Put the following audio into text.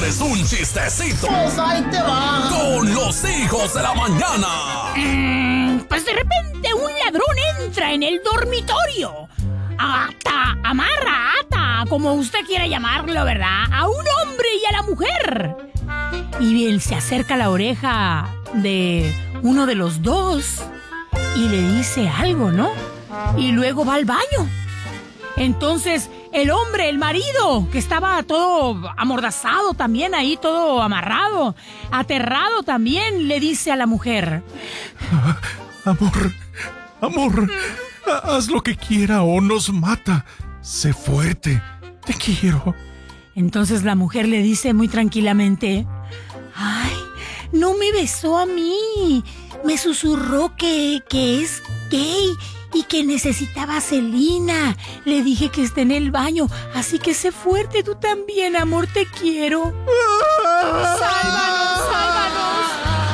quieres un chistecito? Pues ahí te va. Con los hijos de la mañana. Pues de repente un ladrón entra en el dormitorio. Ata, como usted quiera llamarlo, ¿verdad? A un hombre y a la mujer. Y él se acerca a la oreja de uno de los dos y le dice algo, ¿no? Y luego va al baño. Entonces el hombre, el marido, que estaba todo amordazado también ahí, todo amarrado, aterrado también, le dice a la mujer: Amor, haz lo que quiera o nos mata. Sé fuerte, te quiero. Entonces la mujer le dice muy tranquilamente: ay, no me besó a mí, me susurró que es gay y que necesitaba vaselina. Le dije que esté en el baño, así que sé fuerte tú también, amor, te quiero.